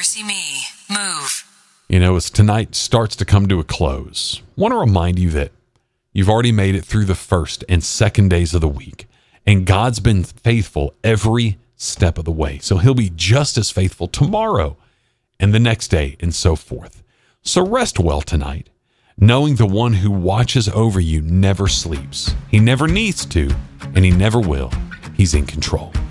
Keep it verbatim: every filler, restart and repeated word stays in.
Mercy Me. Move. You know, as tonight starts to come to a close, I want to remind you that you've already made it through the first and second days of the week, and God's been faithful every step of the way. So he'll be just as faithful tomorrow and the next day and so forth. So rest well tonight, knowing the one who watches over you never sleeps. He never needs to, and he never will. He's in control.